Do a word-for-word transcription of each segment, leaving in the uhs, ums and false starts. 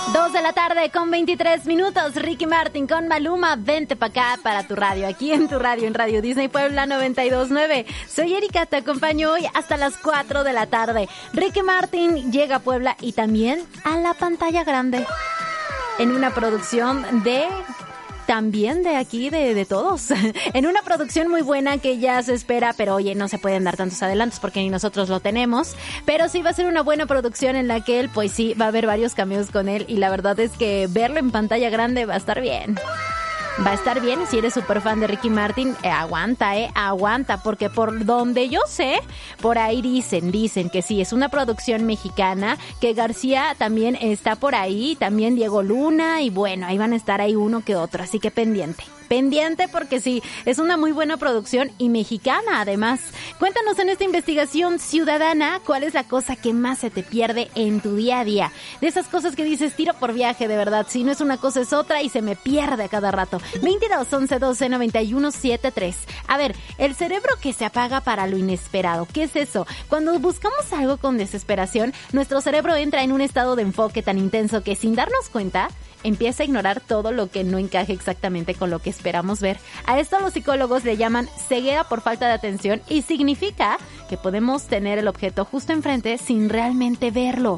Dos de la tarde con veintitrés minutos. Ricky Martin con Maluma. Vente pa' acá para tu radio. Aquí en tu radio, en Radio Disney Puebla noventa y dos punto nueve. Soy Erika, te acompaño hoy hasta las cuatro de la tarde. Ricky Martin llega a Puebla y también a la pantalla grande. En una producción de... También de aquí, de, de todos. En una producción muy buena que ya se espera, pero oye, no se pueden dar tantos adelantos porque ni nosotros lo tenemos. Pero sí va a ser una buena producción en la que él, pues sí, va a haber varios cameos con él. Y la verdad es que verlo en pantalla grande va a estar bien. Va a estar bien, si eres súper fan de Ricky Martin, eh, aguanta, eh, aguanta, porque por donde yo sé, por ahí dicen, dicen que sí, es una producción mexicana, que García también está por ahí, también Diego Luna, y bueno, ahí van a estar ahí uno que otro, así que pendiente. Pendiente porque sí, es una muy buena producción y mexicana además. Cuéntanos en esta investigación ciudadana cuál es la cosa que más se te pierde en tu día a día. De esas cosas que dices tiro por viaje, de verdad. Si no es una cosa es otra y se me pierde a cada rato. veintidós, once, doce, noventa y uno, setenta y tres. A ver, el cerebro que se apaga para lo inesperado. ¿Qué es eso? Cuando buscamos algo con desesperación, nuestro cerebro entra en un estado de enfoque tan intenso que sin darnos cuenta, empieza a ignorar todo lo que no encaje exactamente con lo que esperamos ver. A esto los psicólogos le llaman ceguera por falta de atención y significa que podemos tener el objeto justo enfrente sin realmente verlo.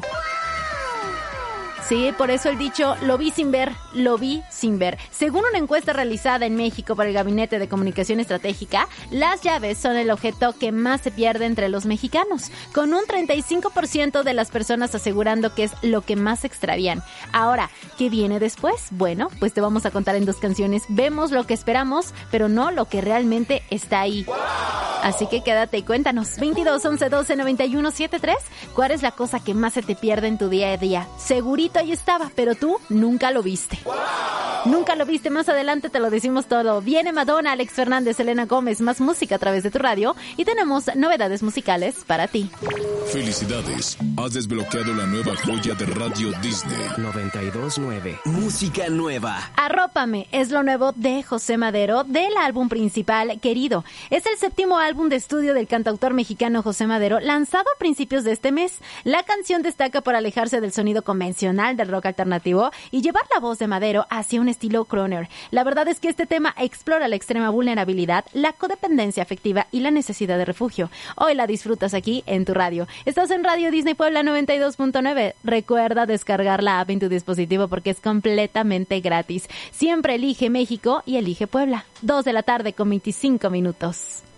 Sí, por eso el dicho, lo vi sin ver, lo vi sin ver. Según una encuesta realizada en México por el Gabinete de Comunicación Estratégica, las llaves son el objeto que más se pierde entre los mexicanos, con un treinta y cinco por ciento de las personas asegurando que es lo que más extravían. Ahora, ¿qué viene después? Bueno, pues te vamos a contar en dos canciones. Vemos lo que esperamos, pero no lo que realmente está ahí. Así que quédate y cuéntanos. veintidós, once, doce, noventa y uno, setenta y tres. ¿Cuál es la cosa que más se te pierde en tu día a día? Segurito ahí estaba, pero tú nunca lo viste. ¡Wow! Nunca lo viste. Más adelante te lo decimos todo. Viene Madonna, Alex Fernández, Selena Gómez, más música a través de tu radio y tenemos novedades musicales para ti. Felicidades, has desbloqueado la nueva joya de Radio Disney. noventa y dos punto nueve. Música nueva. Arrópame es lo nuevo de José Madero del álbum principal Querido. Es el séptimo álbum de estudio del cantautor mexicano José Madero, lanzado a principios de este mes. La canción destaca por alejarse del sonido convencional del rock alternativo y llevar la voz de Madero hacia un estilo crooner. La verdad es que este tema explora la extrema vulnerabilidad, la codependencia afectiva y la necesidad de refugio. Hoy la disfrutas aquí en tu radio. Estás en Radio Disney Puebla noventa y dos punto nueve. Recuerda descargar la app en tu dispositivo porque es completamente gratis. Siempre elige México y elige Puebla. Dos de la tarde con veinticinco minutos.